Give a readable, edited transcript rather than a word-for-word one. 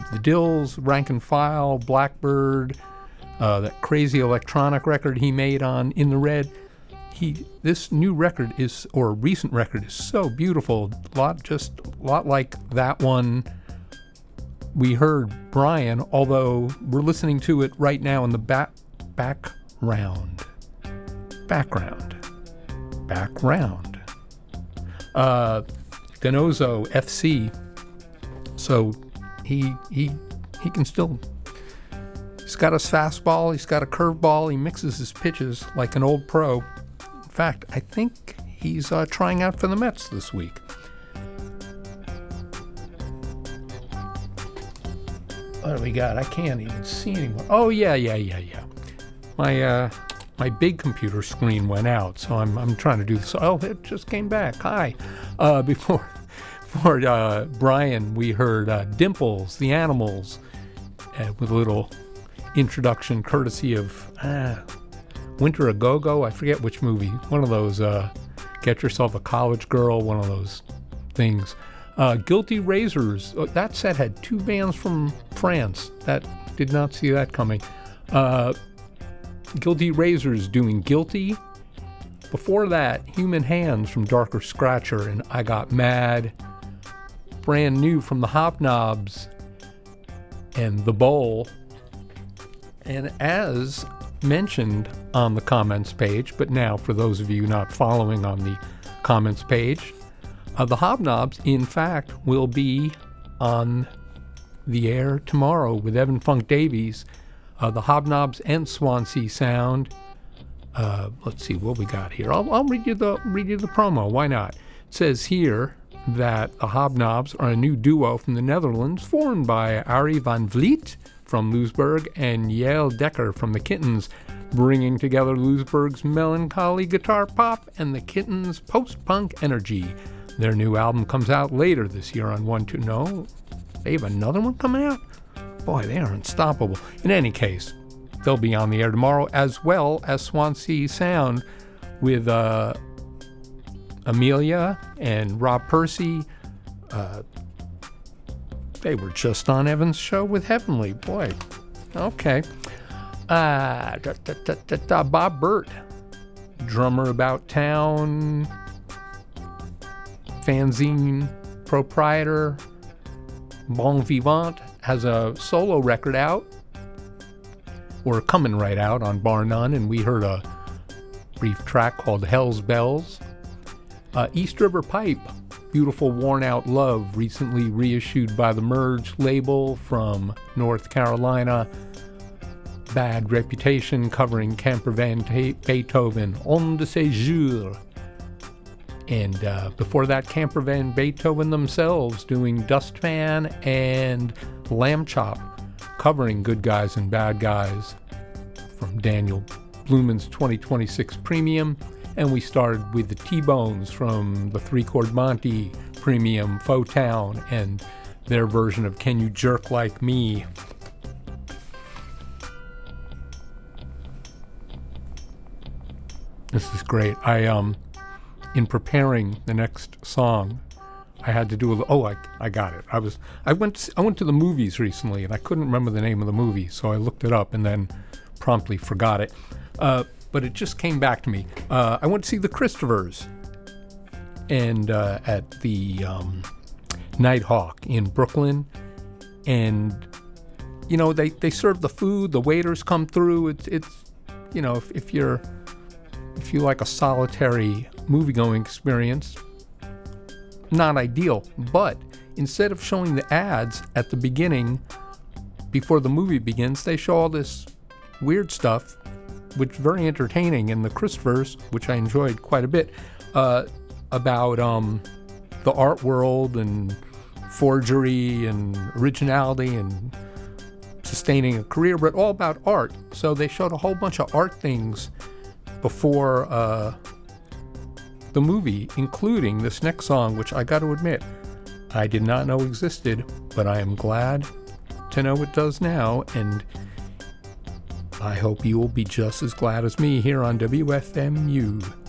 The Dills, Rank and File, Blackbird, that crazy electronic record he made on In the Red. This new record recent record is so beautiful. A lot like that one we heard Brian, although we're listening to it right now in the background. Ganozo FC. So he can still. He's got his fastball. He's got a curveball. He mixes his pitches like an old pro. In fact, I think he's trying out for the Mets this week. What do we got? I can't even see anymore. Oh, yeah. My big computer screen went out, so I'm trying to do this. Oh, it just came back. Hi. Before Brian, we heard Dimples, the Animals, with a little introduction courtesy of Winter a Go-Go. I forget which movie. One of those Get Yourself a College Girl, one of those things. Guilty Razors. That set had two bands from France. That did not see that coming. Guilty Razors doing Guilty. Before that, Human Hands from Darker Scratcher and I Got Mad. Brand new from the Hobnobs and The Bowl. And as mentioned on the comments page, but now for those of you not following on the comments page, the Hobnobs, in fact, will be on the air tomorrow with Evan Funk Davies. The Hobnobs and Swansea Sound. Let's see what we got here. I'll read you the promo. Why not? It says here that the Hobnobs are a new duo from the Netherlands, formed by Arie van Vliet from Leesburg and Yael Dekker from the Kittens, bringing together Leesburg's melancholy guitar pop and the Kittens' post-punk energy. Their new album comes out later this year on 1-2. No, they have another one coming out? Boy, they are unstoppable. In any case, they'll be on the air tomorrow, as well as Swansea Sound with Amelia and Rob Percy. They were just on Evan's show with Heavenly. Boy, okay. Bob Burt, drummer About Town, fanzine proprietor, Bon Vivant, has a solo record out, or coming right out on Bar None, and we heard a brief track called Hell's Bells. East River Pipe, Beautiful Worn Out Love, recently reissued by the Merge label from North Carolina. Bad Reputation, covering Camper Van Beethoven, On de Séjour. And before that, Camper Van Beethoven themselves doing Dustpan and Lamb Chop, covering Good Guys and Bad Guys from Daniel Blumen's 2026 Premium. And we started with the T-Bones from the Three Chord Monty Premium, Faux Town, and their version of Can You Jerk Like Me? This is great. In preparing the next song, I had to do I got it. I went to the movies recently, and I couldn't remember the name of the movie, so I looked it up and then promptly forgot it. But it just came back to me. I went to see the Christophers, and at the Nighthawk in Brooklyn, and they serve the food. The waiters come through. It's if you like a solitary movie-going experience, not ideal. But instead of showing the ads at the beginning, before the movie begins, they show all this weird stuff, which is very entertaining. And the Christophers, which I enjoyed quite a bit, about the art world and forgery and originality and sustaining a career, but all about art. So they showed a whole bunch of art things before the movie, including this next song, which I got to admit, I did not know existed, but I am glad to know it does now, and I hope you will be just as glad as me here on WFMU.